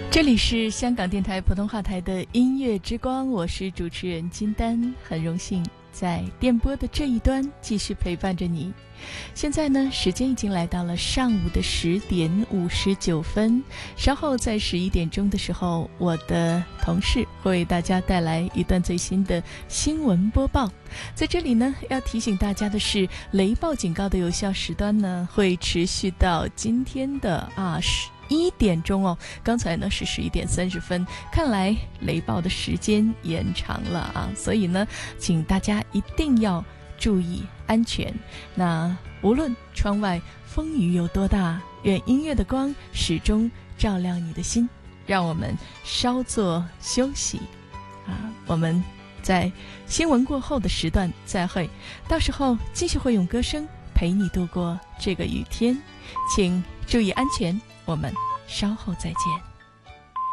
这里是香港电台普通话台的音乐之光，我是主持人金丹，很荣幸在电波的这一端继续陪伴着你。现在呢，时间已经来到了上午的10点59分，稍后在11点钟的时候，我的同事会为大家带来一段最新的新闻播报。在这里呢，要提醒大家的是，雷暴警告的有效时段呢，会持续到今天的1点钟哦，刚才呢是11点30分，看来雷暴的时间延长了啊，所以呢，请大家一定要注意安全。那无论窗外风雨有多大，愿音乐的光始终照亮你的心。让我们稍作休息我们在新闻过后的时段再会，到时候继续会用歌声陪你度过这个雨天，请注意安全，我们稍后再见。